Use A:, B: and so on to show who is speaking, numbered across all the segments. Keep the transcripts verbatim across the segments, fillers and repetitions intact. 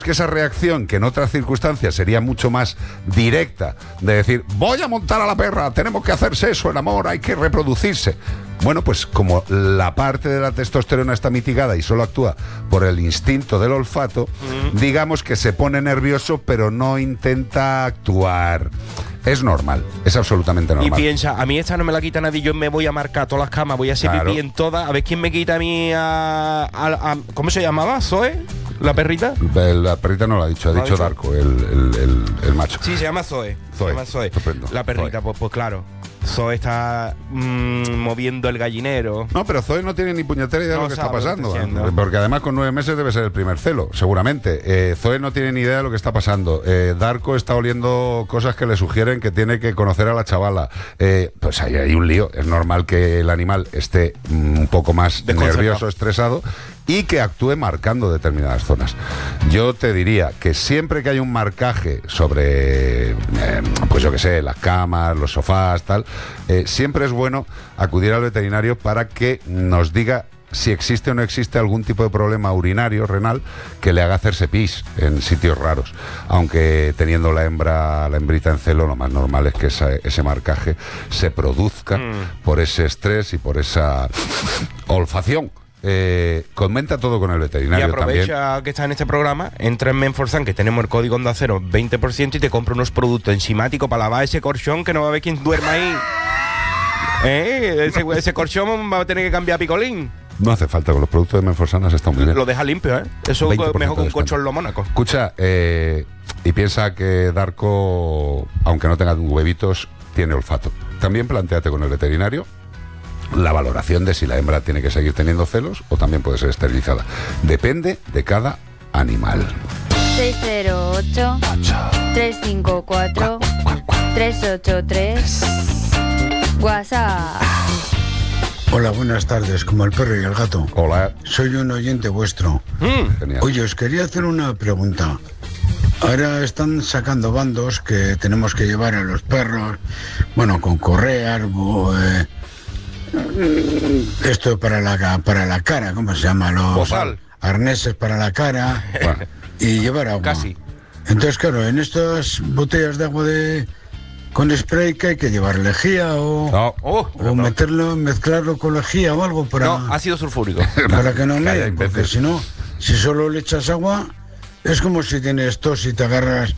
A: que esa reacción, que en otras circunstancias sería mucho más directa, de decir, voy a montar a la perra, tenemos que hacer sexo, el amor, hay que reproducirse. Bueno, pues como la parte de la testosterona está mitigada y solo actúa por el instinto del olfato, mm. digamos que se pone nervioso, pero no intenta actuar. Es normal, es absolutamente normal.
B: Y piensa, a mí esta no me la quita nadie, yo me voy a marcar todas las camas, voy a hacer claro. pipí en todas, a ver quién me quita a mí a, a, a ¿cómo se llamaba? ¿Zoe? ¿La perrita?
A: La perrita no lo ha dicho, ha ¿Lo dicho ha Darko, el, el, el, el macho.
B: Sí, se llama Zoe.
A: Zoe.
B: Se llama Zoe.
A: Estupendo.
B: La perrita,
A: Zoe.
B: Pues, pues claro. Zoe está mmm, moviendo el gallinero.
A: No, pero Zoe no tiene ni puñetera idea no de lo que está pasando.
B: Lo
A: porque además con nueve meses debe ser el primer celo, seguramente. Eh, Zoe no tiene ni idea de lo que está pasando. Eh, Darko está oliendo cosas que le sugieren que tiene que conocer a la chavala. Eh, pues ahí hay un lío. Es normal que el animal esté mm, un poco más nervioso, estresado, y que actúe marcando determinadas zonas. Yo te diría que siempre que hay un marcaje sobre, eh, pues yo qué sé, las camas, los sofás, tal, eh, siempre es bueno acudir al veterinario para que nos diga si existe o no existe algún tipo de problema urinario, renal, que le haga hacerse pis en sitios raros. Aunque teniendo la hembra, la hembrita en celo, lo más normal es que esa, ese marcaje se produzca mm. por ese estrés y por esa olfacción. Eh, comenta todo con el veterinario.
B: Y aprovecha
A: también.
B: que estás en este programa, entra en Menforsan, que tenemos el código Onda Cero veinte por ciento, y te compra unos productos enzimáticos para lavar ese colchón, que no va a haber quien duerma ahí. ¿Eh? Ese, ese colchón va a tener que cambiar a picolín.
A: No hace falta, con los productos de Menforsan has estado muy bien.
B: Lo deja limpio, ¿eh? Eso es mejor que un colchón lo Mónaco.
A: Escucha, eh, y piensa que Darko, aunque no tenga huevitos, tiene olfato. También plantéate con el veterinario la valoración de si la hembra tiene que seguir teniendo celos o también puede ser esterilizada. Depende de cada animal.
C: seis cero ocho, tres cinco cuatro, tres ocho tres WhatsApp.
D: Hola, buenas tardes, como el perro y el gato.
A: Hola.
D: Soy un oyente vuestro.
A: Mm. Genial.
D: Oye, os quería hacer una pregunta. Ahora están sacando bandos que tenemos que llevar a los perros, bueno, con correas, eh, esto para la para la cara, ¿cómo se llama? Los
B: Bozal.
D: Arneses para la cara y llevar agua.
B: Casi.
D: Entonces, claro, en estas botellas de agua de con spray, que hay que llevar lejía o,
A: no.
B: oh,
D: o
B: no.
D: meterlo, mezclarlo con lejía o algo para,
B: no, ácido sulfúrico.
D: Para que no me, porque si no, si solo le echas agua, es como si tienes tos y te agarras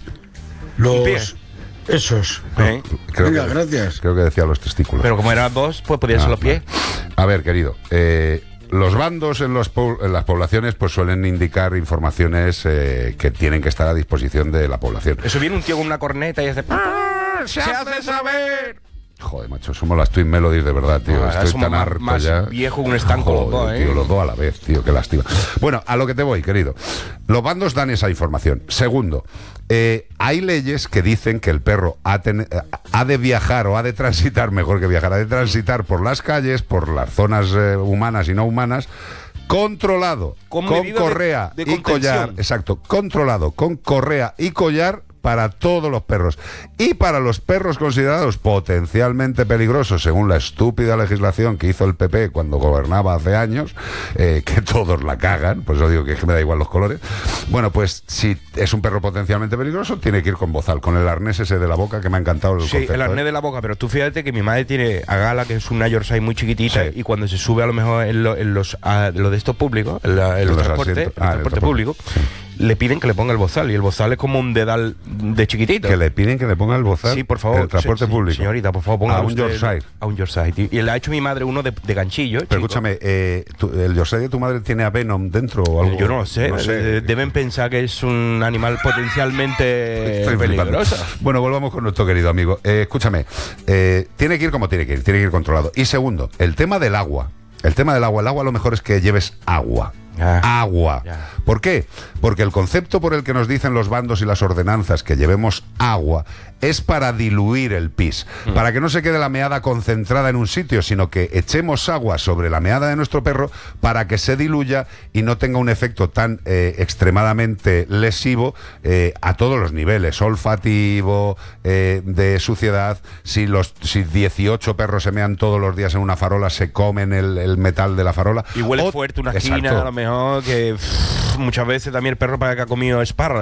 D: los esos.
B: ¿Eh?
A: Creo
D: Venga,
A: que,
D: gracias.
A: Creo que decía los testículos.
B: Pero como eran dos, pues podían ser
A: ah,
B: los pies.
A: A ver, querido, eh, los bandos en, los po en las poblaciones pues suelen indicar informaciones eh, que tienen que estar a disposición de la población.
B: Eso viene un tío con una corneta y hace... ¡Se hace saber!
A: Joder, macho, somos las Twin Melodies de verdad, tío.
B: No,
A: Estoy tan
B: más,
A: harto
B: más
A: ya.
B: Viejo que un estanco,
A: Joder,
B: los dos, ¿eh?
A: Tío, los dos a la vez, tío, qué lástima. Bueno, a lo que te voy, querido. Los bandos dan esa información. Segundo, eh, hay leyes que dicen que el perro ha, ten, ha de viajar o ha de transitar, mejor que viajar, ha de transitar por las calles, por las zonas eh, humanas y no humanas, controlado, con, con correa
B: de, de
A: y collar. Exacto, controlado, con correa y collar, para todos los perros y para los perros considerados potencialmente peligrosos según la estúpida legislación que hizo el P P cuando gobernaba hace años, eh, que todos la cagan, por eso digo que me da igual los colores. Bueno, pues si es un perro potencialmente peligroso tiene que ir con bozal, con el arnés ese de la boca, que me ha encantado el
B: sí,
A: concepto,
B: el arnés
A: ¿eh?
B: de la boca, pero tú fíjate que mi madre tiene a Gala, que es una Yorkshire muy chiquitita, sí. Y cuando se sube a lo mejor en, lo, en los a, lo de estos públicos, en, la, en los, los transportes, el
A: ah,
B: transporte público, sí. Le piden que le ponga el bozal, y el bozal es como un dedal de chiquitito.
A: Que le piden que le ponga el bozal.
B: Sí, por favor.
A: El transporte
B: sí,
A: público.
B: Señorita, por favor, ponga
A: a un Yorkshire.
B: A un Yorkshire, tío. Y le ha hecho mi madre uno de, de ganchillo.
A: Pero chico. Escúchame, eh, tu, ¿el Yorkshire de tu madre tiene a Venom dentro o algo?
B: Yo no lo sé.
A: No sé.
B: Eh, deben pensar que es un animal potencialmente peligroso.
A: Bueno, volvamos con nuestro querido amigo. Eh, escúchame, eh, tiene que ir como tiene que ir, tiene que ir controlado. Y segundo, el tema del agua. El tema del agua. El agua lo mejor es que lleves agua. Ah, agua. Ya. ¿Por qué? Porque el concepto por el que nos dicen los bandos y las ordenanzas que llevemos agua es para diluir el pis, mm. para que no se quede la meada concentrada en un sitio, sino que echemos agua sobre la meada de nuestro perro para que se diluya y no tenga un efecto tan eh, extremadamente lesivo eh, a todos los niveles, olfativo, eh, de suciedad. Si los si dieciocho perros se mean todos los días en una farola, se comen el, el metal de la farola.
B: Y huele o, fuerte una esquina, a lo mejor que... muchas veces también el perro para que ha comido espárrago.